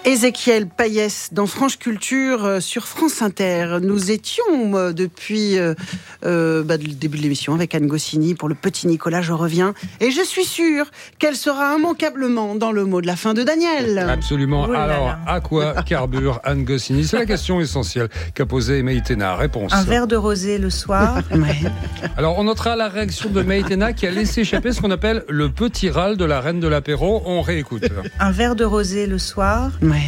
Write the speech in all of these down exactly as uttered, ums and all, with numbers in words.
Ézéchiel Payès dans France Culture euh, sur France Inter. Nous étions euh, depuis euh, euh, bah, le début de l'émission avec Anne Goscinny pour le petit Nicolas, je reviens. Et je suis sûre qu'elle sera immanquablement dans le mot de la fin de Daniel. Absolument. Oh là Alors, là. à quoi carbure Anne Goscinny? C'est la question essentielle qu'a posée Maïtena. Réponse. Un verre de rosé le soir. Ouais. Alors, on notera la réaction de Maïtena qui a laissé échapper ce qu'on appelle le petit râle de la reine de l'apéro. On réécoute. Un verre de rosé le soir. Ouais.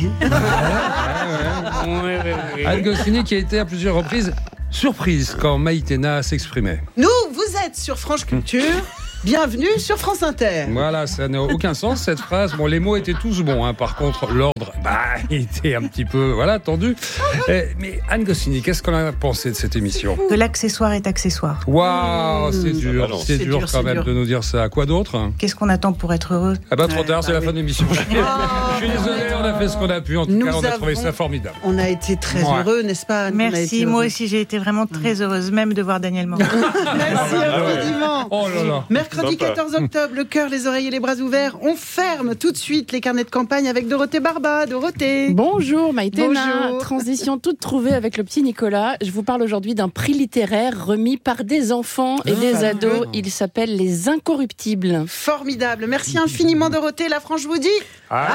Anne Goscinny qui a été à plusieurs reprises surprise quand Maïtena s'exprimait. Nous, vous êtes sur France Culture. Bienvenue sur France Inter. Voilà, ça n'a aucun sens cette phrase. Bon, les mots étaient tous bons, hein. Par contre, l'ordre, bah, il était un petit peu, voilà, tendu. Eh, mais Anne Goscinny, qu'est-ce qu'on a pensé de cette émission? Que l'accessoire est accessoire. Waouh, c'est dur, Ah non, c'est c'est dur dur, quand c'est même dur. de nous dire ça. Quoi d'autre? Qu'est-ce qu'on attend pour être heureux? Ah bah trop Ouais, tard, bah c'est la oui. fin de l'émission. Je suis désolé, on a fait ce qu'on a pu. En tout Nous cas, on a avons- trouvé ça formidable. On a été très Ouais. heureux, n'est-ce pas, Anne? On a été Merci, heureux. moi aussi j'ai été vraiment très heureuse même de voir Daniel Moreau. Merci infiniment. Oh là là. Mercredi Sympa. quatorze octobre, le cœur, les oreilles et les bras ouverts. On ferme tout de suite les carnets de campagne avec Dorothée Barba. Dorothée. Bonjour Maïtena, Bonjour. transition toute trouvée avec le petit Nicolas. Je vous parle aujourd'hui d'un prix littéraire remis par des enfants et Ah, des ah, ados. ah. Il s'appelle Les Incorruptibles. Formidable. Merci infiniment, Dorothée. La France vous dit À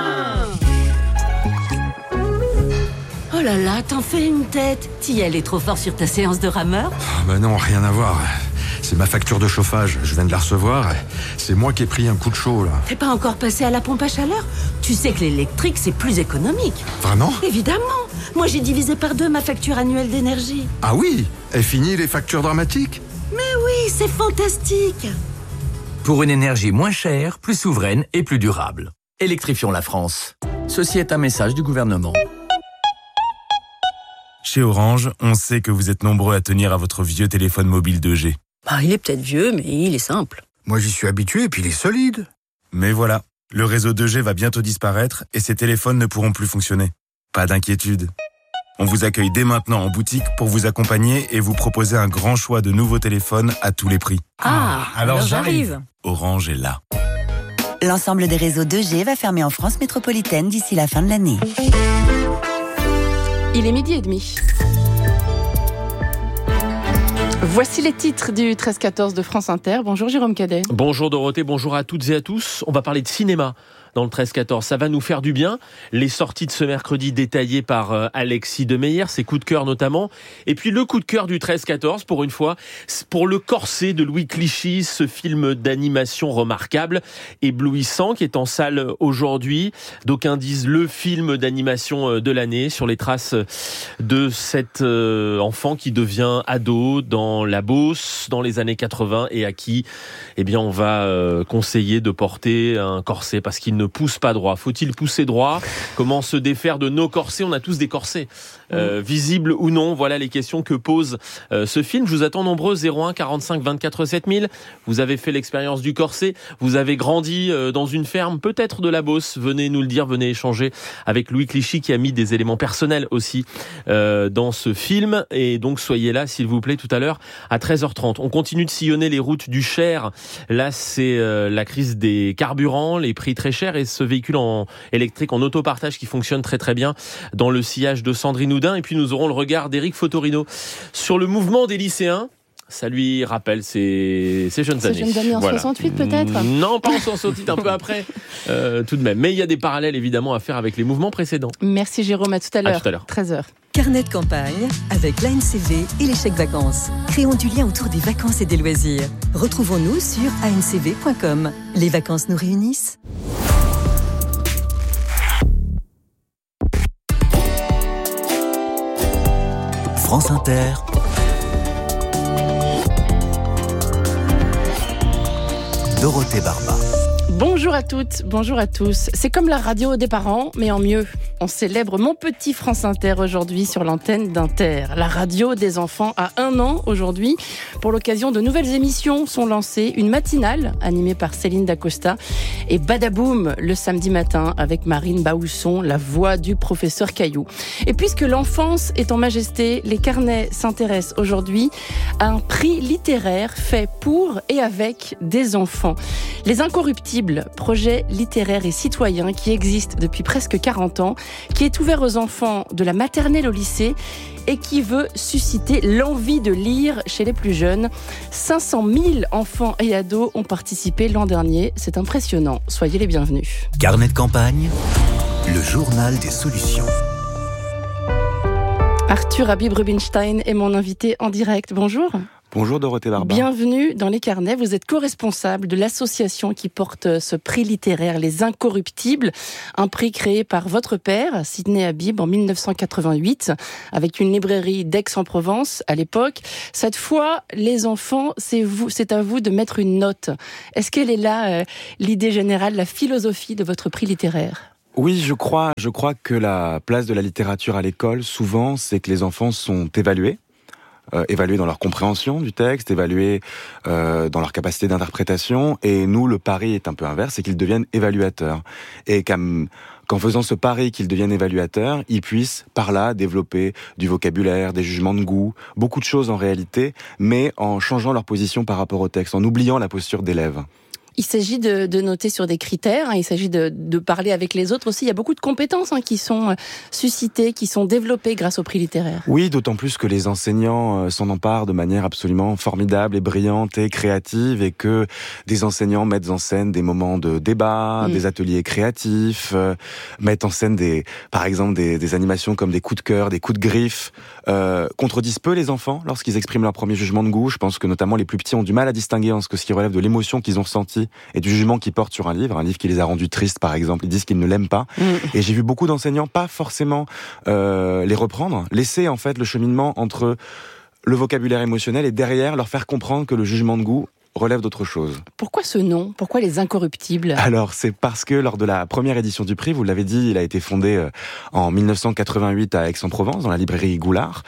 Oh là là, t'en fais une tête. T'y allais trop fort sur ta séance de rameur. Ah bah non, rien à voir. C'est ma facture de chauffage, je viens de la recevoir. C'est moi qui ai pris un coup de chaud, là. T'es pas encore passé à la pompe à chaleur? Tu sais que l'électrique, c'est plus économique. Vraiment? Évidemment. Moi, j'ai divisé par deux ma facture annuelle d'énergie. Ah oui? Est fini les factures dramatiques? Oui, c'est fantastique. Pour une énergie moins chère, plus souveraine et plus durable. Électrifions la France. Ceci est un message du gouvernement. Chez Orange, on sait que vous êtes nombreux à tenir à votre vieux téléphone mobile deux G. Bah, il est peut-être vieux, mais il est simple. Moi j'y suis habitué et puis il est solide. Mais voilà, le réseau deux G va bientôt disparaître et ces téléphones ne pourront plus fonctionner. Pas d'inquiétude. On vous accueille dès maintenant en boutique pour vous accompagner et vous proposer un grand choix de nouveaux téléphones à tous les prix. Ah, alors j'arrive. Orange est là. L'ensemble des réseaux deux G va fermer en France métropolitaine d'ici la fin de l'année. Il est midi et demi. Voici les titres du treize quatorze de France Inter. Bonjour Jérôme Cadet. Bonjour Dorothée, bonjour à toutes et à tous. On va parler de cinéma dans le treize quatorze. Ça va nous faire du bien. Les sorties de ce mercredi détaillées par euh, Alexis Demeyer, ses coups de cœur notamment. Et puis le coup de cœur du treize quatorze, pour une fois, c'est pour Le Corset de Louis Clichy, ce film d'animation remarquable, éblouissant, qui est en salle aujourd'hui. D'aucuns disent le film d'animation de l'année, sur les traces de cet euh, enfant qui devient ado dans la Beauce dans les années quatre-vingts et à qui eh bien, on va euh, conseiller de porter un corset parce qu'il ne pousse pas droit. Faut-il pousser droit? Comment se défaire de nos corsets? On a tous des corsets, euh, visibles ou non. Voilà les questions que pose euh, ce film. Je vous attends nombreux, zéro un quarante-cinq vingt-quatre sept mille. Vous avez fait l'expérience du corset, vous avez grandi euh, dans une ferme, peut-être de la Beauce. Venez nous le dire, venez échanger avec Louis Clichy qui a mis des éléments personnels aussi euh, dans ce film. Et donc soyez là, s'il vous plaît, tout à l'heure à treize heures trente. On continue de sillonner les routes du Cher. Là, c'est euh, la crise des carburants, les prix très chers et ce véhicule en électrique en autopartage qui fonctionne très très bien dans le sillage de Sandrine Houdin. Et puis nous aurons le regard d'Éric Fotorino sur le mouvement des lycéens. Ça lui rappelle ses, ses jeunes Ces années. jeunes années en Voilà. soixante-huit peut-être? Non, pas en soixante-huit, un peu après, euh, tout de même. Mais il y a des parallèles évidemment à faire avec les mouvements précédents. Merci Jérôme, à tout à l'heure. tout à l'heure. treize heures. Carnet de campagne avec l'A N C V et les chèques vacances. Créons du lien autour des vacances et des loisirs. Retrouvons-nous sur a n c v point com. Les vacances nous réunissent. France Inter. Dorothée Barba. Bonjour à toutes, bonjour à tous. C'est comme la radio des parents, mais en mieux. On célèbre Mon Petit France Inter aujourd'hui sur l'antenne d'Inter. La radio des enfants a un an aujourd'hui. Pour l'occasion, de nouvelles émissions sont lancées. Une matinale animée par Céline Dacosta et Badaboum le samedi matin avec Marine Baousson, la voix du professeur Caillou. Et puisque l'enfance est en majesté, les carnets s'intéressent aujourd'hui à un prix littéraire fait pour et avec des enfants. Les Incorruptibles projet littéraire et citoyen qui existe depuis presque quarante ans, qui est ouvert aux enfants de la maternelle au lycée et qui veut susciter l'envie de lire chez les plus jeunes. cinq cent mille enfants et ados ont participé l'an dernier. C'est impressionnant. Soyez les bienvenus. Carnet de campagne, le journal des solutions. Arthur Habib-Rubinstein est mon invité en direct. Bonjour. Bonjour Dorothée Barba. Bienvenue dans les carnets. Vous êtes co-responsable de l'association qui porte ce prix littéraire Les Incorruptibles, un prix créé par votre père, Sidney Habib, en dix-neuf cent quatre-vingt-huit, avec une librairie d'Aix-en-Provence à l'époque. Cette fois, les enfants, c'est vous, c'est à vous de mettre une note. Est-ce qu'elle est là, euh, l'idée générale, la philosophie de votre prix littéraire ? Oui, je crois, je crois que la place de la littérature à l'école, souvent, c'est que les enfants sont évalués. Euh, évalués dans leur compréhension du texte, évalués euh, dans leur capacité d'interprétation. Et nous, le pari est un peu inverse, c'est qu'ils deviennent évaluateurs. Et qu'en, qu'en faisant ce pari qu'ils deviennent évaluateurs, ils puissent, par là, développer du vocabulaire, des jugements de goût, beaucoup de choses en réalité, mais en changeant leur position par rapport au texte, en oubliant la posture d'élève. Il s'agit de, de noter sur des critères, hein, il s'agit de, de parler avec les autres aussi. Il y a beaucoup de compétences hein, qui sont suscitées, qui sont développées grâce au prix littéraire. Oui, d'autant plus que les enseignants euh, s'en emparent de manière absolument formidable et brillante et créative, et que des enseignants mettent en scène des moments de débat, mmh. des ateliers créatifs, euh, mettent en scène des, par exemple des, des animations comme des coups de cœur, des coups de griffe, euh, contredisent peu les enfants lorsqu'ils expriment leur premier jugement de goût. Je pense que notamment les plus petits ont du mal à distinguer entre ce qui relève de l'émotion qu'ils ont ressentie et du jugement qu'ils portent sur un livre, un livre qui les a rendus tristes par exemple, ils disent qu'ils ne l'aiment pas. Mmh. Et j'ai vu beaucoup d'enseignants pas forcément euh, les reprendre, laisser en fait le cheminement entre le vocabulaire émotionnel et derrière leur faire comprendre que le jugement de goût relève d'autre chose. Pourquoi ce nom ? Pourquoi Les Incorruptibles ? Alors, c'est parce que lors de la première édition du prix, vous l'avez dit, il a été fondé euh, en dix-neuf cent quatre-vingt-huit à Aix-en-Provence, dans la librairie Goulard,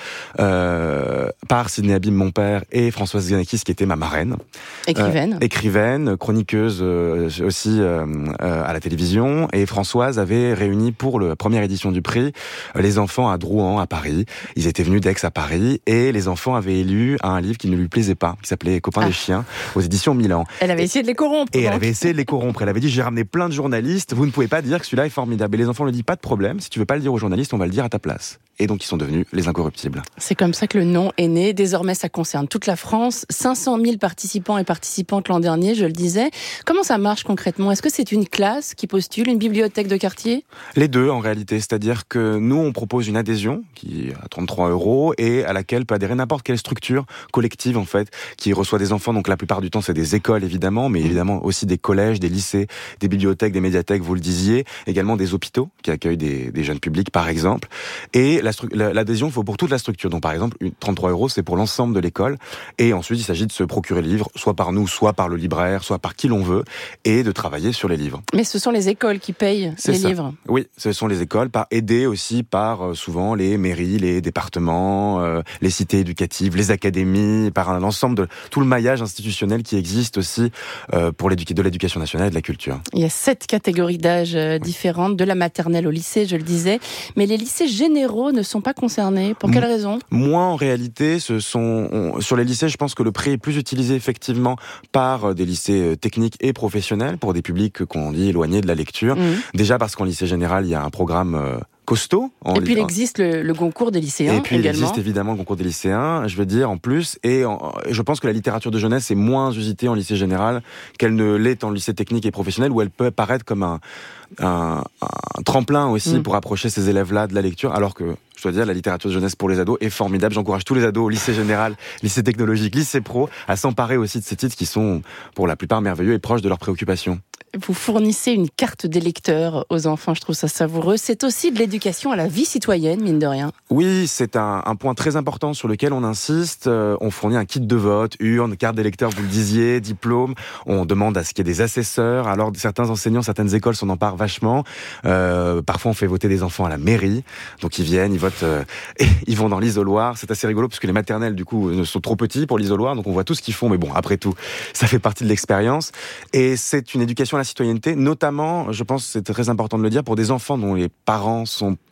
euh, par Sidney Habib, mon père, et Françoise Xenakis, qui était ma marraine. Écrivaine. Euh, écrivaine, chroniqueuse euh, aussi euh, euh, à la télévision. Et Françoise avait réuni pour la première édition du prix euh, les enfants à Drouan, à Paris. Ils étaient venus d'Aix à Paris, et les enfants avaient élu un livre qui ne lui plaisait pas, qui s'appelait Copains ah. des chiens, aux éditions Milan. Elle avait essayé de les corrompre. Et donc. elle avait essayé de les corrompre. Elle avait dit, j'ai ramené plein de journalistes, vous ne pouvez pas dire que celui-là est formidable. Et les enfants lui disent, pas de problème, si tu veux pas le dire aux journalistes, on va le dire à ta place. Et donc ils sont devenus Les Incorruptibles. C'est comme ça que le nom est né. Désormais, ça concerne toute la France. cinq cent mille participants et participantes l'an dernier, je le disais. Comment ça marche concrètement ? Est-ce que c'est une classe qui postule, une bibliothèque de quartier ? Les deux, en réalité. C'est-à-dire que nous, on propose une adhésion qui est à trente-trois euros et à laquelle peut adhérer n'importe quelle structure collective, en fait, qui reçoit des enfants. Donc la plupart du temps, c'est des écoles, évidemment, mais évidemment aussi des collèges, des lycées, des bibliothèques, des médiathèques, vous le disiez. Également des hôpitaux qui accueillent des, des jeunes publics, par exemple. Et la l'adhésion, il faut pour toute la structure. Donc, par exemple, trente-trois euros, c'est pour l'ensemble de l'école. Et ensuite, il s'agit de se procurer le livre, soit par nous, soit par le libraire, soit par qui l'on veut, et de travailler sur les livres. Mais ce sont les écoles qui payent c'est les ça. livres. Oui, ce sont les écoles, par, aidées aussi par euh, souvent les mairies, les départements, euh, les cités éducatives, les académies, par un ensemble de tout le maillage institutionnel qui existe aussi euh, pour l'éducation, de l'éducation nationale et de la culture. Il y a sept catégories d'âge euh, différentes, de la maternelle au lycée, je le disais. Mais les lycées généraux ne sont pas concernés. Pour quelle raison ? Moins en réalité, ce sont on, sur les lycées, je pense que le prix est plus utilisé effectivement par des lycées techniques et professionnels pour des publics qu'on dit éloignés de la lecture. Mmh. Déjà parce qu'en lycée général, il y a un programme euh, costaud. Et puis il existe le, le concours des lycéens. Et puis également. il existe évidemment le concours des lycéens, je veux dire en plus. Et en, je pense que la littérature de jeunesse est moins usitée en lycée général qu'elle ne l'est en lycée technique et professionnel, où elle peut apparaître comme un, un, un tremplin aussi mmh. pour approcher ces élèves-là de la lecture, alors que je dois dire, la littérature de jeunesse pour les ados est formidable. J'encourage tous les ados au lycée général, lycée technologique, lycée pro, à s'emparer aussi de ces titres qui sont, pour la plupart, merveilleux et proches de leurs préoccupations. Vous fournissez une carte des lecteurs aux enfants, je trouve ça savoureux. C'est aussi de l'éducation à la vie citoyenne, mine de rien. Oui, c'est un, un point très important sur lequel on insiste. Euh, on fournit un kit de vote, urne, carte d'électeur, vous le disiez, diplôme. On demande à ce qu'il y ait des assesseurs. Alors, certains enseignants, certaines écoles s'en emparent vachement. Euh, parfois, on fait voter des enfants à la mairie. Donc, ils viennent, ils votent, euh, et ils vont dans l'isoloir. C'est assez rigolo parce que les maternelles, du coup, sont trop petits pour l'isoloir. Donc, on voit tout ce qu'ils font. Mais bon, après tout, ça fait partie de l'expérience. Et c'est une éducation à la citoyenneté, notamment, je pense que c'est très important de le dire, pour des enfants dont les parents sont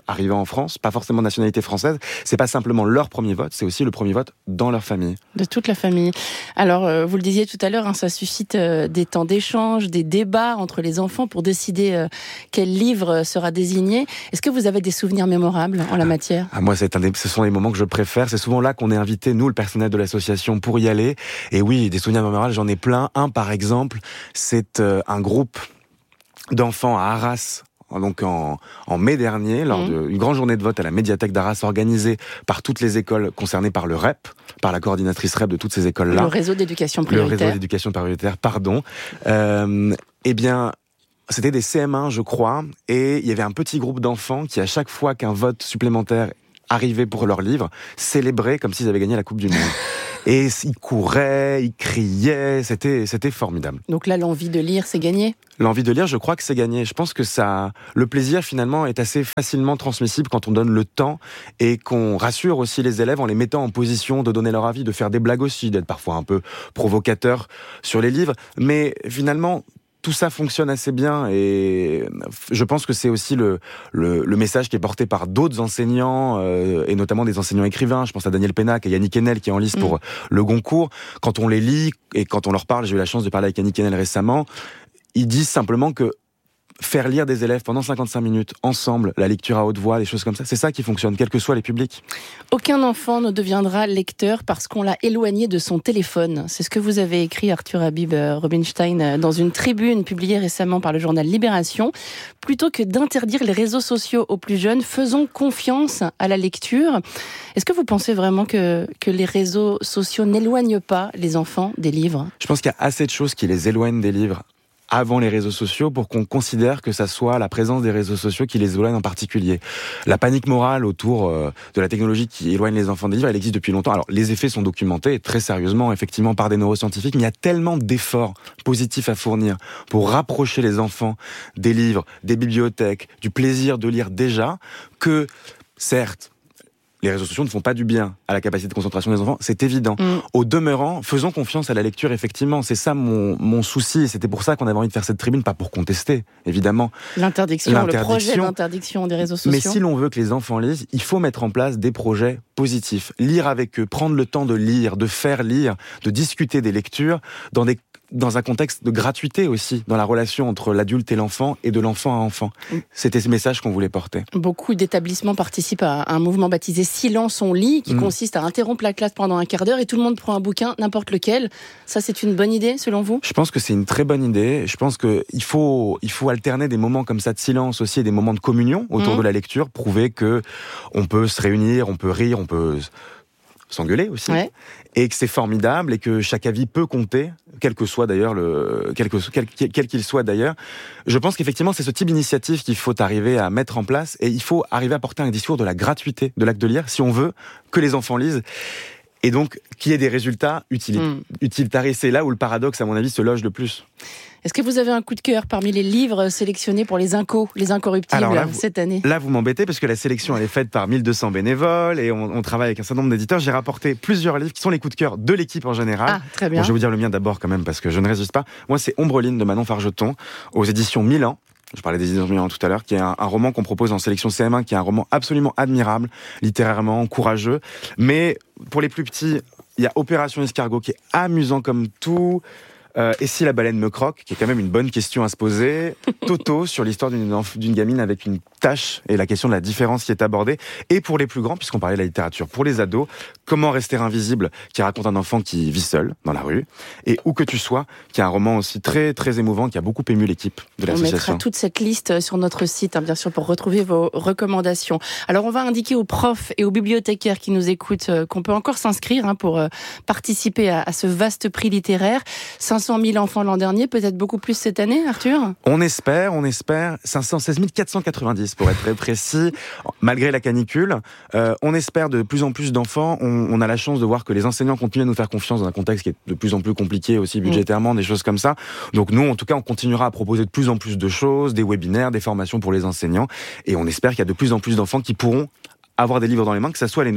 arrivés en France, pas forcément de nationalité française, c'est pas simplement leur premier vote, c'est aussi le premier vote dans leur famille. De toute la famille. Alors, euh, vous le disiez tout à l'heure, hein, ça suscite euh, des temps d'échange, des débats entre les enfants pour décider euh, quel livre sera désigné. Est-ce que vous avez des souvenirs mémorables en la matière ? Ah, moi, c'est un des, ce sont les moments que je préfère. C'est souvent là qu'on est invité, nous, le personnel de l'association, pour y aller. Et oui, des souvenirs mémorables, j'en ai plein. Un, par exemple, c'est euh, un groupe d'enfants à Arras, donc en, en mai dernier, lors mmh. d'une grande journée de vote à la médiathèque d'Arras, organisée par toutes les écoles concernées par le R E P, par la coordinatrice R E P de toutes ces écoles-là. Le réseau d'éducation prioritaire. Le réseau d'éducation prioritaire, pardon. Euh, eh bien, c'était des C M un, je crois, et il y avait un petit groupe d'enfants qui, à chaque fois qu'un vote supplémentaire arrivait pour leur livre, célébraient comme s'ils avaient gagné la Coupe du Monde. Et ils couraient, ils criaient, c'était, c'était formidable. Donc là, l'envie de lire, c'est gagné ? L'envie de lire, je crois que c'est gagné. Je pense que ça, le plaisir finalement est assez facilement transmissible quand on donne le temps et qu'on rassure aussi les élèves en les mettant en position de donner leur avis, de faire des blagues aussi, d'être parfois un peu provocateur sur les livres. Mais finalement, tout ça fonctionne assez bien et je pense que c'est aussi le, le, le message qui est porté par d'autres enseignants euh, et notamment des enseignants écrivains. Je pense à Daniel Pénac et Yannick Enel qui est en lice mmh. pour le Goncourt. Quand on les lit et quand on leur parle, j'ai eu la chance de parler avec Yannick Enel récemment, ils disent simplement que faire lire des élèves pendant cinquante-cinq minutes, ensemble, la lecture à haute voix, des choses comme ça, c'est ça qui fonctionne, quels que soient les publics. Aucun enfant ne deviendra lecteur parce qu'on l'a éloigné de son téléphone. C'est ce que vous avez écrit, Arthur Habib Robinstein, dans une tribune publiée récemment par le journal Libération. Plutôt que d'interdire les réseaux sociaux aux plus jeunes, faisons confiance à la lecture. Est-ce que vous pensez vraiment que, que les réseaux sociaux n'éloignent pas les enfants des livres ? Je pense qu'il y a assez de choses qui les éloignent des livres avant les réseaux sociaux pour qu'on considère que ça soit la présence des réseaux sociaux qui les éloigne en particulier. La panique morale autour euh, de la technologie qui éloigne les enfants des livres, elle existe depuis longtemps. Alors, les effets sont documentés très sérieusement, effectivement, par des neuroscientifiques, mais il y a tellement d'efforts positifs à fournir pour rapprocher les enfants des livres, des bibliothèques, du plaisir de lire déjà, que, certes, les réseaux sociaux ne font pas du bien à la capacité de concentration des enfants, c'est évident. Mmh. Au demeurant, faisons confiance à la lecture, effectivement. C'est ça mon, mon souci, et c'était pour ça qu'on avait envie de faire cette tribune, pas pour contester, évidemment. L'interdiction, L'interdiction. le projet d'interdiction des réseaux sociaux. Mais si l'on veut que les enfants lisent, il faut mettre en place des projets positifs. Lire avec eux, prendre le temps de lire, de faire lire, de discuter des lectures dans des dans un contexte de gratuité aussi, dans la relation entre l'adulte et l'enfant, et de l'enfant à enfant. C'était ce message qu'on voulait porter. Beaucoup d'établissements participent à un mouvement baptisé Silence on lit, qui mmh. consiste à interrompre la classe pendant un quart d'heure et tout le monde prend un bouquin, n'importe lequel. Ça, c'est une bonne idée, selon vous ? Je pense que c'est une très bonne idée. Je pense qu'il faut, il faut alterner des moments comme ça de silence aussi et des moments de communion autour mmh. de la lecture, prouver que on peut se réunir, on peut rire, on peut s'engueuler aussi, ouais. et que c'est formidable et que chaque avis peut compter, quel que soit d'ailleurs le, quel, que, quel, quel qu'il soit d'ailleurs. Je pense qu'effectivement c'est ce type d'initiative qu'il faut arriver à mettre en place et il faut arriver à porter un discours de la gratuité de l'acte de lire si on veut que les enfants lisent. Et donc, qu'il y ait des résultats utilit- mmh. utilitaristes. C'est là où le paradoxe, à mon avis, se loge le plus. Est-ce que vous avez un coup de cœur parmi les livres sélectionnés pour les incos, les incorruptibles, là, vous, cette année ? Là, vous m'embêtez, parce que la sélection, elle est faite par mille deux cents bénévoles, et on, on travaille avec un certain nombre d'éditeurs. J'ai rapporté plusieurs livres qui sont les coups de cœur de l'équipe en général. Ah, très bien. Bon, je vais vous dire le mien d'abord, quand même, parce que je ne résiste pas. Moi, c'est Ombreline de Manon Fargeton, aux éditions Milan. Je parlais des éditions Milan tout à l'heure, qui est un, un roman qu'on propose en sélection C M un, qui est un roman absolument admirable, littérairement, courageux. Mais pour les plus petits, il y a Opération Escargot qui est amusant comme tout. Euh, et si la baleine me croque, qui est quand même une bonne question à se poser. Toto, sur l'histoire d'une, d'une gamine avec une tache et la question de la différence qui est abordée. Et pour les plus grands, puisqu'on parlait de la littérature, pour les ados, Comment rester invisible, qui raconte un enfant qui vit seul dans la rue. Et Où que tu sois, qui est un roman aussi très très émouvant, qui a beaucoup ému l'équipe de l'association. On mettra toute cette liste sur notre site, hein, bien sûr, pour retrouver vos recommandations. Alors, on va indiquer aux profs et aux bibliothécaires qui nous écoutent euh, qu'on peut encore s'inscrire hein, pour euh, participer à, à ce vaste prix littéraire. cinq cent mille enfants l'an dernier, peut-être beaucoup plus cette année, Arthur ? On espère, on espère. cinq cent seize mille quatre cent quatre-vingt-dix pour être très précis, malgré la canicule. Euh, on espère de plus en plus d'enfants. On, on a la chance de voir que les enseignants continuent à nous faire confiance dans un contexte qui est de plus en plus compliqué aussi budgétairement, mmh. des choses comme ça. Donc nous, en tout cas, on continuera à proposer de plus en plus de choses, des webinaires, des formations pour les enseignants. Et on espère qu'il y a de plus en plus d'enfants qui pourront avoir des livres dans les mains, que ça soit les nôtres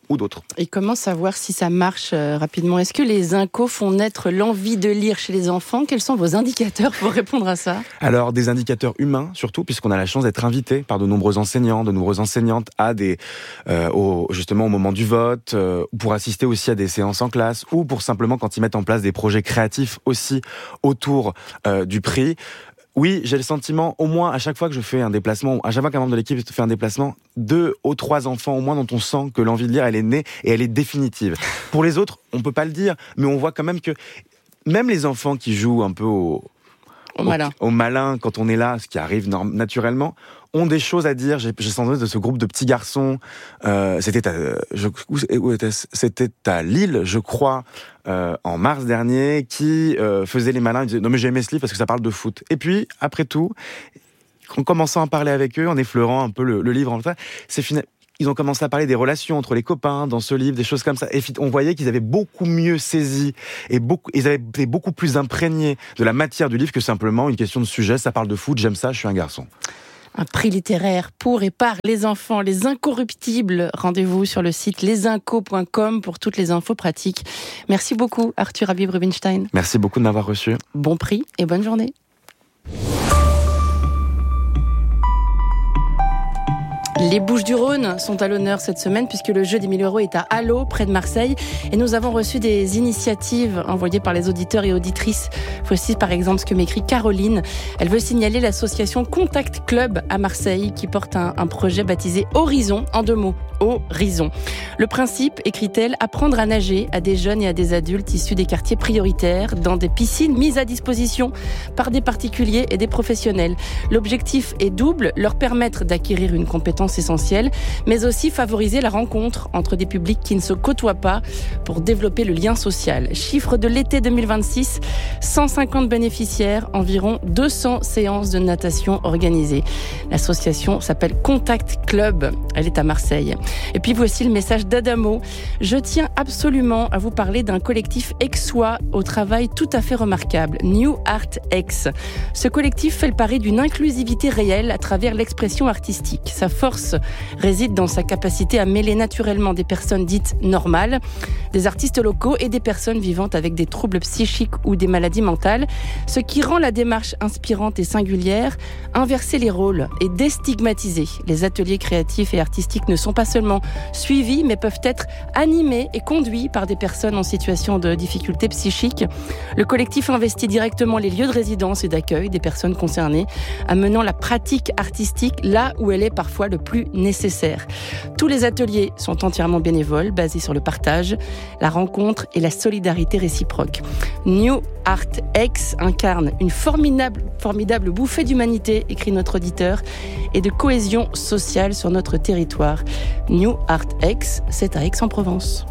ou d'autres. Et comment savoir si ça marche euh, rapidement ? Est-ce que les incos font naître l'envie de lire chez les enfants ? Quels sont vos indicateurs pour répondre à ça ? Alors, des indicateurs humains, surtout, puisqu'on a la chance d'être invité par de nombreux enseignants, de nombreuses enseignantes à des, euh, au, justement au moment du vote, euh, pour assister aussi à des séances en classe, ou pour simplement quand ils mettent en place des projets créatifs aussi autour euh, du prix. Oui, j'ai le sentiment, au moins à chaque fois que je fais un déplacement, à chaque fois qu'un membre de l'équipe fait un déplacement, deux aux trois enfants au moins dont on sent que l'envie de lire, elle est née et elle est définitive. Pour les autres, on peut pas le dire, mais on voit quand même que même les enfants qui jouent un peu au, au, au, malin. au malin quand on est là, ce qui arrive naturellement, ont des choses à dire. J'ai, j'ai senti de ce groupe de petits garçons, euh, c'était, à, je, où était, c'était à Lille, je crois, euh, en mars dernier, qui euh, faisaient les malins. Ils disaient non mais j'ai aimé ce livre parce que ça parle de foot. Et puis après tout, en commençant à parler avec eux, en effleurant un peu le, le livre, en fait, c'est fini. Ils ont commencé à parler des relations entre les copains dans ce livre, des choses comme ça. Et on voyait qu'ils avaient beaucoup mieux saisi et beaucoup, ils avaient été beaucoup plus imprégnés de la matière du livre que simplement une question de sujet. Ça parle de foot, j'aime ça, je suis un garçon. Un prix littéraire pour et par les enfants, les incorruptibles. Rendez-vous sur le site lesincos point com pour toutes les infos pratiques. Merci beaucoup, Arthur Habib-Rubinstein. Merci beaucoup de m'avoir reçu. Bon prix et bonne journée. Les Bouches-du-Rhône sont à l'honneur cette semaine puisque le jeu des mille euros est à Allot, près de Marseille. Et nous avons reçu des initiatives envoyées par les auditeurs et auditrices. Voici par exemple ce que m'écrit Caroline. Elle veut signaler l'association Contact Club à Marseille qui porte un, un projet baptisé Horizon, en deux mots. Horizon. Le principe, écrit-elle, apprendre à nager à des jeunes et à des adultes issus des quartiers prioritaires dans des piscines mises à disposition par des particuliers et des professionnels. L'objectif est double, leur permettre d'acquérir une compétence essentielle, mais aussi favoriser la rencontre entre des publics qui ne se côtoient pas pour développer le lien social. Chiffre de l'été deux mille vingt-six, cent cinquante bénéficiaires, environ deux cents séances de natation organisées. L'association s'appelle Contact Club, elle est à Marseille. Et puis voici le message d'Adamo. Je tiens absolument à vous parler d'un collectif aixois au travail tout à fait remarquable, New Art X. Ce collectif fait le pari d'une inclusivité réelle à travers l'expression artistique. Sa force réside dans sa capacité à mêler naturellement des personnes dites normales, des artistes locaux et des personnes vivant avec des troubles psychiques ou des maladies mentales, ce qui rend la démarche inspirante et singulière. Inverser les rôles et déstigmatiser les ateliers créatifs et artistiques ne sont pas seulement suivis, mais peuvent être animés et conduits par des personnes en situation de difficultés psychiques. Le collectif investit directement les lieux de résidence et d'accueil des personnes concernées, amenant la pratique artistique là où elle est parfois le plus nécessaire. Tous les ateliers sont entièrement bénévoles, basés sur le partage, la rencontre et la solidarité réciproque. New Art X incarne une formidable, formidable bouffée d'humanité, écrit notre auditeur, et de cohésion sociale sur notre territoire. New Art X, c'est à Aix-en-Provence.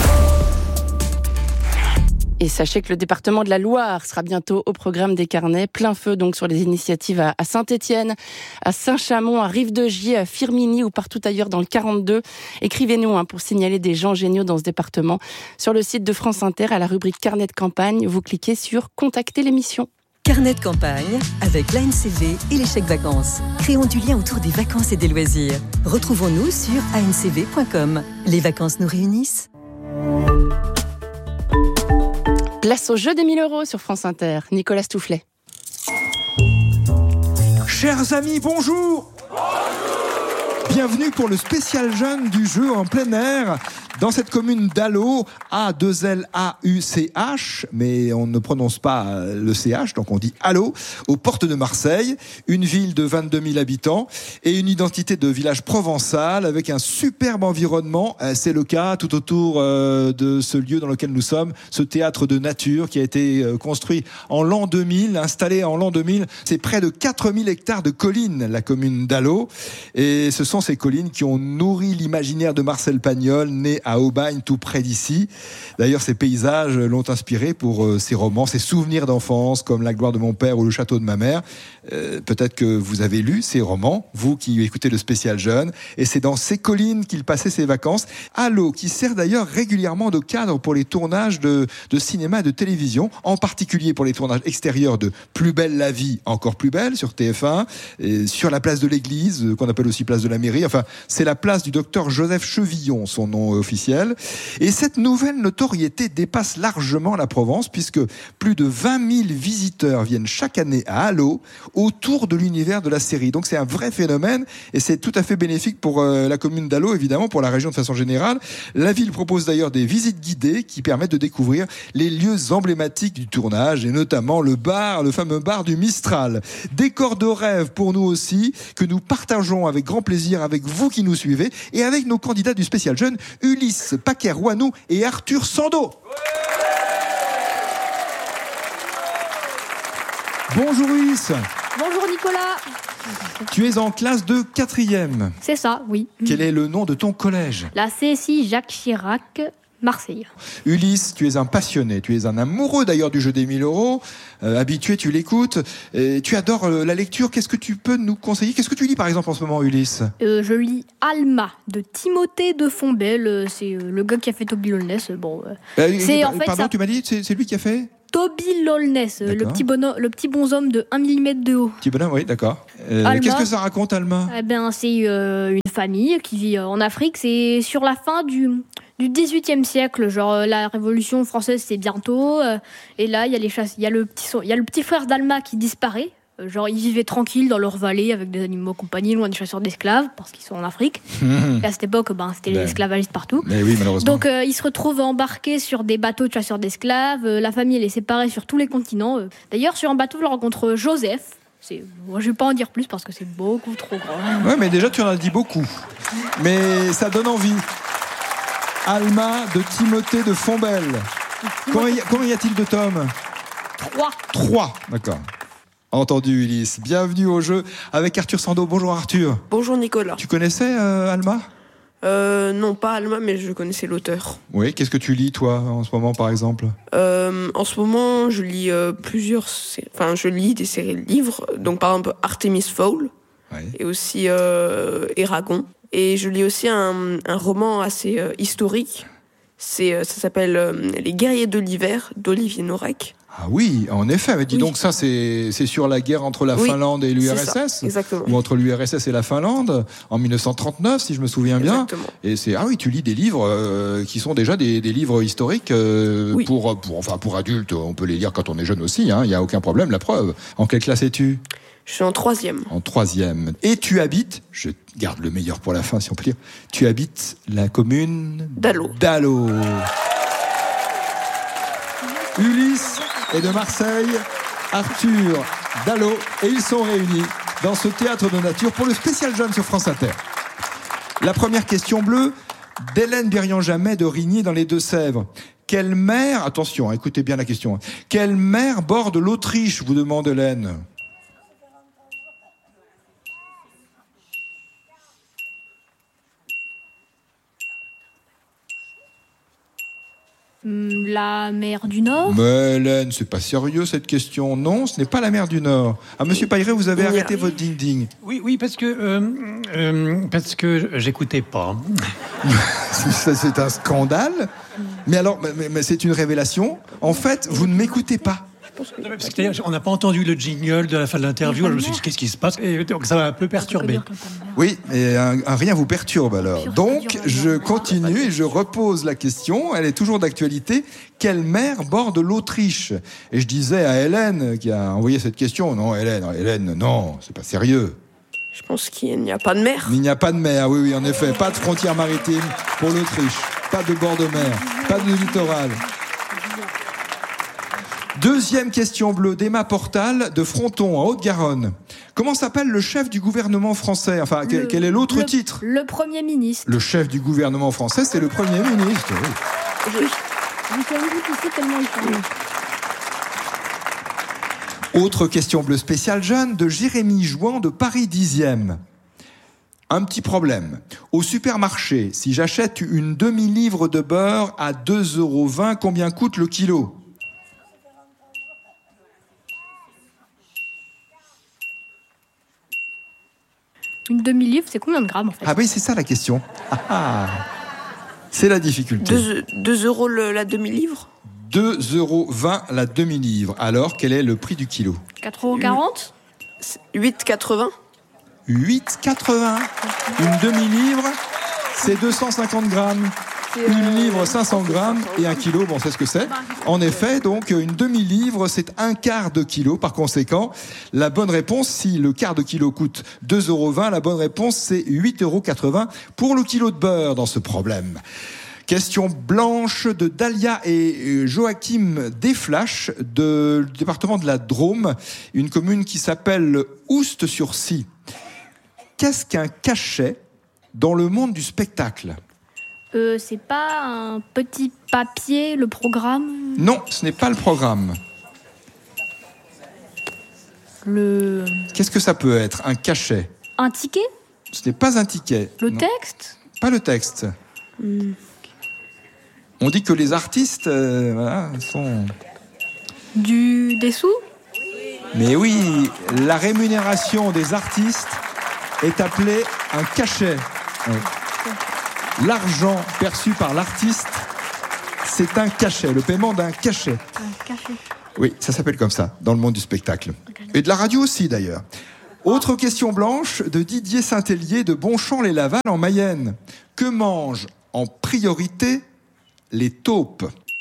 Et sachez que le département de la Loire sera bientôt au programme des carnets. Plein feu donc sur les initiatives à Saint-Étienne, à Saint-Chamond, à Rive-de-Gier, à Firminy ou partout ailleurs dans le quarante-deux. Écrivez-nous hein, pour signaler des gens géniaux dans ce département. Sur le site de France Inter, à la rubrique Carnet de campagne, vous cliquez sur « Contacter l'émission ». Carnet de campagne avec l'A N C V et les chèques vacances. Créons du lien autour des vacances et des loisirs. Retrouvons-nous sur a n c v point com. Les vacances nous réunissent. Place au jeu des mille euros sur France Inter. Nicolas Stoufflet. Chers amis, bonjour. Bonjour. Bienvenue pour le spécial jeune du jeu en plein air. Dans cette commune d'Allot, A deux L A U C H, mais on ne prononce pas le C H, donc on dit Allot, aux portes de Marseille, une ville de vingt-deux mille habitants et une identité de village provençal avec un superbe environnement. C'est le cas tout autour de ce lieu dans lequel nous sommes, ce théâtre de nature qui a été construit en l'an deux mille, installé en l'an deux mille. C'est près de quatre mille hectares de collines, la commune d'Allot, et ce sont ces collines qui ont nourri l'imaginaire de Marcel Pagnol, né à Aubagne, tout près d'ici. D'ailleurs, ces paysages l'ont inspiré pour euh, ses romans, ses souvenirs d'enfance, comme La gloire de mon père ou Le château de ma mère. Euh, peut-être que vous avez lu ces romans, vous qui écoutez le spécial jeune, et c'est dans ces collines qu'il passait ses vacances. Allot, qui sert d'ailleurs régulièrement de cadre pour les tournages de, de cinéma et de télévision, en particulier pour les tournages extérieurs de Plus belle la vie, encore plus belle, sur T F un, et sur la place de l'église, qu'on appelle aussi place de la mairie. Enfin, c'est la place du docteur Joseph Chevillon, son nom officiel. officielle. Et cette nouvelle notoriété dépasse largement la Provence, puisque plus de vingt mille visiteurs viennent chaque année à Halo autour de l'univers de la série. Donc c'est un vrai phénomène et c'est tout à fait bénéfique pour euh, la commune d'Halo, évidemment, pour la région de façon générale. La ville propose d'ailleurs des visites guidées qui permettent de découvrir les lieux emblématiques du tournage et notamment le bar, le fameux bar du Mistral. Décor de rêve pour nous aussi, que nous partageons avec grand plaisir avec vous qui nous suivez et avec nos candidats du spécial jeune, Ulysse Paquet-Rouanou et Arthur Sando. Bonjour Ulysse. Bonjour Nicolas. Tu es en classe de quatrième. C'est ça, oui. Quel est le nom de ton collège ? La C S I Jacques Chirac, Marseille. Ulysse, tu es un passionné, tu es un amoureux d'ailleurs du jeu des mille euros, euh, habitué, tu l'écoutes, et tu adores euh, la lecture. Qu'est-ce que tu peux nous conseiller ? Qu'est-ce que tu lis par exemple en ce moment, Ulysse ? euh, Je lis Alma de Timothée de Fontbelle. C'est euh, le gars qui a fait Toby Lolness. Bon, euh, euh, c'est, euh, en fait, pardon, ça... tu m'as dit, c'est, c'est lui qui a fait ? Toby Lolness, le petit, bono... le petit bonhomme de un millimètre de haut. Petit bonhomme, oui, d'accord. Euh, Alma, qu'est-ce que ça raconte, Alma ? Eh ben, c'est euh, une famille qui vit en Afrique. C'est sur la fin du, du dix-huitième siècle. Genre, la Révolution française, c'est bientôt. Euh, et là, il y a les chasses... il y a le petit, il y a le petit frère d'Alma qui disparaît. Euh, genre, ils vivaient tranquilles dans leur vallée avec des animaux compagnie, loin des chasseurs d'esclaves, parce qu'ils sont en Afrique. Mmh. Et à cette époque, ben, c'était ben. les esclavagistes partout. Mais oui, malheureusement. Donc, euh, ils se retrouvent embarqués sur des bateaux de chasseurs d'esclaves. Euh, la famille, elle est séparée sur tous les continents. Euh. D'ailleurs, sur un bateau, je rencontre Joseph. C'est... Moi, je vais pas en dire plus parce que c'est beaucoup trop grand. Ouais, mais déjà, tu en as dit beaucoup. Mais ça donne envie. Alma de Timothée de Fontbelle. Combien y, combien y a-t-il de tomes ? Trois. Trois, d'accord. Entendu, Ulysse. Bienvenue au jeu avec Arthur Sando. Bonjour Arthur. Bonjour Nicolas. Tu connaissais euh, Alma ? euh, Non, pas Alma, mais je connaissais l'auteur. Oui, qu'est-ce que tu lis toi en ce moment par exemple ? euh, En ce moment, je lis euh, plusieurs... Sé... Enfin, je lis des séries de livres. Donc par exemple Artemis Fowl, ouais. Et aussi euh, Eragon. Et je lis aussi un, un roman assez euh, historique. C'est, euh, ça s'appelle euh, Les guerriers de l'hiver d'Olivier Norek. Ah oui, en effet. Mais dis oui. donc, ça, c'est, c'est sur la guerre entre la oui, Finlande et l'U R S S ? Exactement. Ou entre l'U R S S et la Finlande, en dix-neuf cent trente-neuf, si je me souviens bien. Exactement. Et c'est, ah oui, tu lis des livres euh, qui sont déjà des, des livres historiques euh, oui. pour, pour, enfin, pour adultes. On peut les lire quand on est jeune aussi, il hein, n'y a aucun problème, la preuve. En quelle classe es-tu ? Je suis en troisième. En troisième. Et tu habites, je garde le meilleur pour la fin, si on peut dire, tu habites la commune d'Halo. d'Halo. Ulysse est de Marseille, Arthur d'Halo, et ils sont réunis dans ce théâtre de nature pour le spécial jeune sur France Inter. La première question bleue, d'Hélène Bérian-Jamet de Rigny dans les Deux-Sèvres. Quelle mer, attention, écoutez bien la question, quelle mer borde l'Autriche, vous demande Hélène ? La mer du Nord ? Mais Hélène, c'est pas sérieux cette question. Non, ce n'est pas la mer du Nord. Ah, Monsieur Pailleret, vous avez arrêté votre ding-ding. Oui, oui, parce que euh, euh, parce que j'écoutais pas. Ça, c'est un scandale. Mais alors, mais, mais c'est une révélation. En fait, vous ne m'écoutez pas. Parce que on n'a pas entendu le jingle de la fin de l'interview. Alors je me suis dit, qu'est-ce qui se passe ? Et donc ça m'a un peu perturbé. Oui, et un, un rien vous perturbe alors. Donc, je continue et je repose la question. Elle est toujours d'actualité. Quelle mer borde l'Autriche ? Et je disais à Hélène, qui a envoyé cette question, non, Hélène, Hélène, non, c'est pas sérieux. Je pense qu'il n'y a pas de mer. Il n'y a pas de mer, oui, oui, en effet. Pas de frontière maritime pour l'Autriche. Pas de bord de mer. Pas de littoral. Deuxième question bleue d'Emma Portal de Fronton, en Haute-Garonne. Comment s'appelle le chef du gouvernement français ? Enfin, le, quel est l'autre le, titre ? Le Premier ministre. Le chef du gouvernement français, c'est le Premier ministre. Oui. Je, je suis ici tellement il parle. Autre question bleue spéciale jeune de Jérémy Jouan de Paris dixième. Un petit problème. Au supermarché, si j'achète une demi-livre de beurre à deux euros vingt, combien coûte le kilo ? Une demi-livre, c'est combien de grammes en fait ? Ah oui, c'est ça la question. Ah, ah. C'est la difficulté. deux euros le, la demi-livre ? deux euros vingt la demi-livre. Alors, quel est le prix du kilo ? quatre euros quarante ? huit euros quatre-vingts. huit euros quatre-vingts. Une demi-livre, c'est deux cent cinquante grammes. Une livre, cinq cents grammes, et un kilo, bon, c'est ce que c'est. En effet, donc, une demi-livre, c'est un quart de kilo. Par conséquent, la bonne réponse, si le quart de kilo coûte deux euros vingt, la bonne réponse, c'est huit euros quatre-vingts pour le kilo de beurre dans ce problème. Question blanche de Dalia et Joachim Desflash, de, du département de la Drôme, une commune qui s'appelle Oust-sur-Scie. Qu'est-ce qu'un cachet dans le monde du spectacle ? Euh, c'est pas un petit papier, le programme ? Non, ce n'est pas le programme. Le... Qu'est-ce que ça peut être, un cachet ? Un ticket ? Ce n'est pas un ticket. Le non. texte ? Pas le texte. Hmm. On dit que les artistes euh, voilà, sont... Du... Des sous ? Mais oui, la rémunération des artistes est appelée un cachet. Ouais. L'argent perçu par l'artiste, c'est un cachet, le paiement d'un cachet. Un cachet. Oui, ça s'appelle comme ça, dans le monde du spectacle. Et de la radio aussi, d'ailleurs. Autre question blanche de Didier Saint-Hélier de Bonchamp-les-Laval en Mayenne. Que mangent en priorité les taupes ?